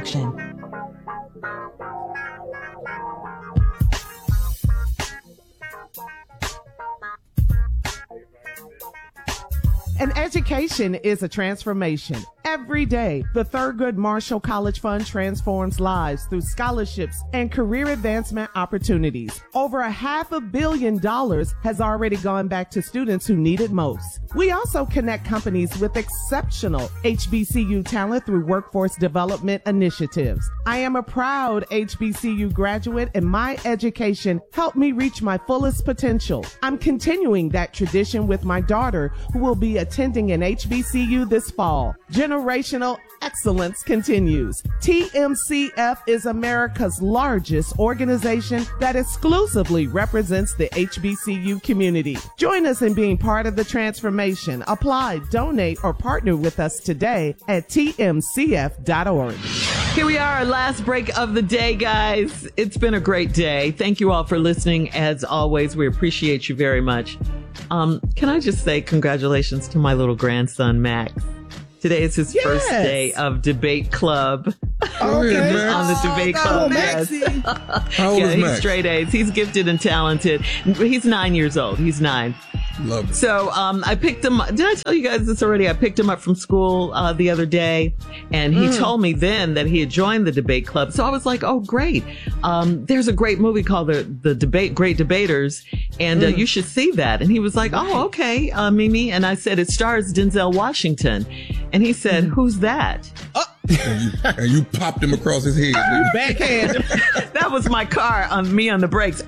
production. An education is a transformation. Every day, the Thurgood Marshall College Fund transforms lives through scholarships and career advancement opportunities. Over $500 million has already gone back to students who need it most. We also connect companies with exceptional HBCU talent through workforce development initiatives. I am a proud HBCU graduate, and my education helped me reach my fullest potential. I'm continuing that tradition with my daughter, who will be attending an HBCU this fall. Generational excellence continues. TMCF is America's largest organization that exclusively represents the HBCU community. Join us in being part of the transformation. Apply, donate, or partner with us today at tmcf.org. Here we are, our last break of the day, guys. It's been a great day. Thank you all for listening. As always, we appreciate you very much. Can I just say congratulations to my little grandson, Max. Today is his first day of debate club. Okay. On the debate club. Yes. How old is he's Max? straight A's. He's gifted and talented. He's 9 years old. He's 9. Love it. So I picked him up. Did I tell you guys this already? I picked him up from school the other day, and he told me then that he had joined the debate club. So I was like, oh, great. There's a great movie called The Great Debaters, and you should see that. And he was like, oh, okay, Mimi. And I said, it stars Denzel Washington. And he said, who's that? And you popped him across his head. Backhand. That was my car on me on the brakes.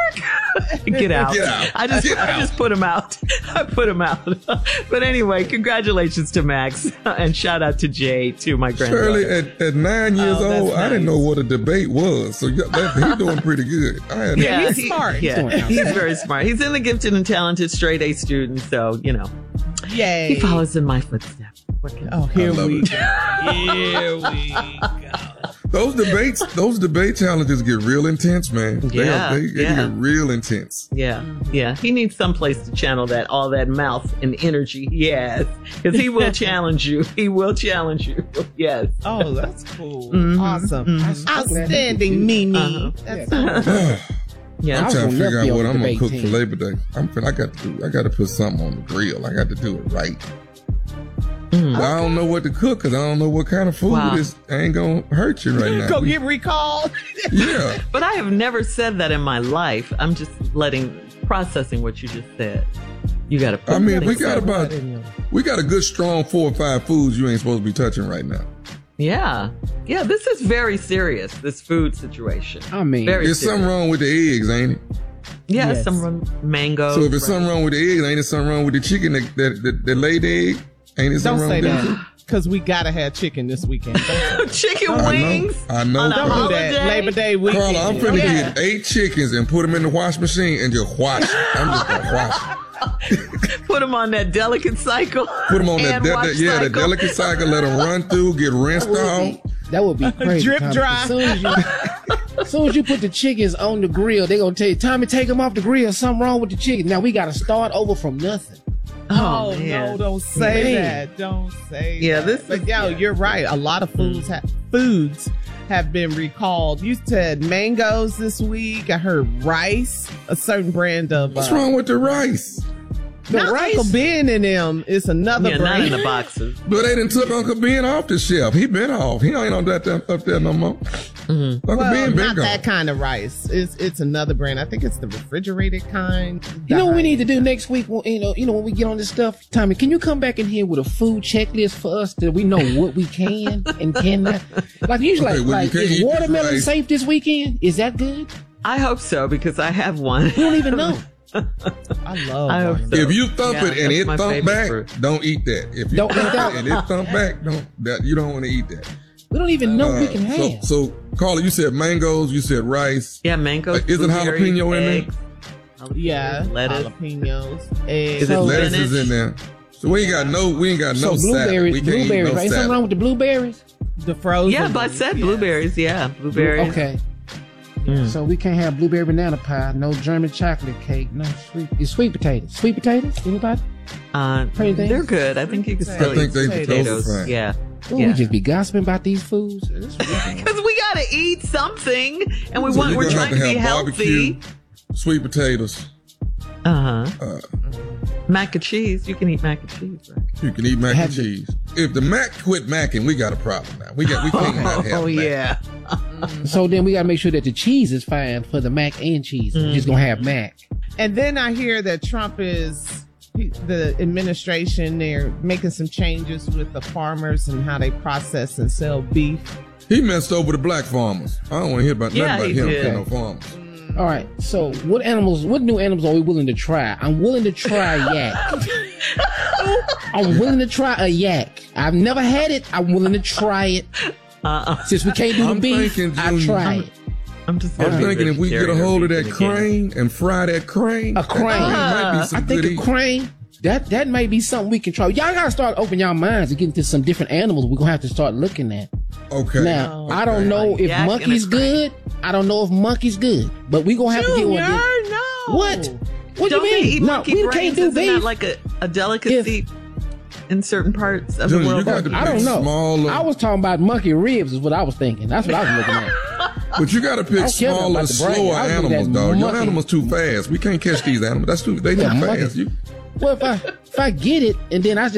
Get out. Get out. I just put him out. I put him out. But anyway, congratulations to Max and shout out to Jay, to my granddaughter. Shirley, at 9 years old, that's I didn't nice. know what a debate was. So he's doing pretty good. He's smart. Yeah, he's very smart. He's in the gifted and talented straight A student. So, Yay. he follows in my footsteps. Oh, here love we it. go. Here we go. Those debate challenges get real intense, man. They get real intense. Yeah. He needs some place to channel all that mouth and energy he has. Because he will challenge you. He will challenge you. Yes. Oh, that's cool. Mhm. Awesome. Mhm. Outstanding, Mimi. Uh-huh. That's Yeah. I'm trying to figure out what I'm gonna debate cook for team. Labor Day. I got to put something on the grill. I got to do it right. But I don't know what to cook because I don't know what kind of food ain't gonna hurt you right now. Go get recalled. Yeah. But I have never said that in my life. I'm just processing what you just said. You got to put we things got a good strong 4 or 5 foods you ain't supposed to be touching right now. Yeah, this is very serious, this food situation. I mean, very There's serious. something wrong with the eggs, ain't it? Yeah, Yes. some mango. So if it's something wrong with the eggs, ain't it something wrong with the chicken that laid the egg? Ain't it Don't something say wrong with that. Because we got to have chicken this weekend. Chicken that? wings. I know. On a Don't do holiday? that. Labor Day weekend. Carla, I'm finna Yeah. get 8 chickens and put them in the wash machine and just wash it. I'm just gonna wash it. Put them on that delicate cycle. Put them on And that watch the cycle. delicate cycle. Let them run through, get rinsed off. that would be crazy. Drip Tommy. dry. As soon as you put the chickens on the grill, they're going to tell you, Tommy, take them off the grill. Something wrong with the chicken. Now we got to start over from nothing. Oh, man. no, don't say Man. that. Don't say Yeah, that. But you're right. A lot of foods have been recalled. You said mangoes this week. I heard rice, a certain brand of What's wrong with the rice? not rice? Uncle Ben and them. It's another Yeah, not in brand. the boxes. But they done took Uncle Ben off the shelf. He been off. He ain't on that up there no more. Uncle Well, Ben been not gone. that kind of rice. It's another brand. I think it's the refrigerated kind. You know what we need to do next week? When, when we get on this stuff, Tommy, can you come back in here with a food checklist for us that we know what we can and cannot? Like usually, Okay, well, you can't eat is this watermelon rice. safe this weekend? Is that good? I hope so because I have one. We don't even know. I love I hope watermelon. so. If you thump Yeah, it and that's it my thump favorite back, fruit. don't eat that. If you Don't eat thump that. it and it thump back, you don't want to eat that. We don't even know we can have. So Carla, you said mangoes, you said rice. Yeah, mango. Isn't blueberry, jalapeno in there? eggs, Yeah, lettuce. jalapenos, eggs. Is it Lettuce spinach? is in there. So we ain't got no So salad. We blueberries, can't eat no right? Something salad. wrong with the blueberries? The frozen. Yeah, but I ones, said yeah. blueberries. Yeah, blueberries. Okay. Mm. So we can't have blueberry banana pie, no German chocolate cake, no sweet. It's sweet potatoes. Sweet potatoes? Anybody? They're good. I think you can still eat potatoes. Fine. Yeah. Ooh, we just be gossiping about these foods. Because we gotta eat something, and we're trying to be healthy. Sweet potatoes. Mac and cheese. You can eat mac and cheese, right? You can eat mac and cheese. If the mac quit macking, we got a problem now. We can't not have mac. Yeah. So then we gotta make sure that the cheese is fine for the mac and cheese. We're just gonna have mac. And then I hear that Trump the administration, they're making some changes with the farmers and how they process and sell beef. He messed over the black farmers. I don't want to hear about nothing about him and no farmers. All right, so what new animals are we willing to try? I'm willing to try yak. I'm willing to try a yak. I've never had it. I'm willing to try it. Since we can't do the beef, I'll try it. I'm thinking if we get a hold of that crane and fry that crane. A crane. Might be I think a crane. That might be something we can try. Y'all gotta start opening y'all minds and get into some different animals we're gonna have to start looking at. Okay. Now, I don't know if monkey's good. I don't know if monkey's good. But we gonna have to get one. No. What? What do you mean? Eat monkey we brains? can't do Isn't beef. that like a delicacy in certain parts of the world? I don't know. I was talking about monkey ribs is what I was thinking. That's what I was looking at. But you got to pick smaller, slower animals, dog. Your animals too fast. We can't catch these animals. They too fast. Well, if I get it and then I just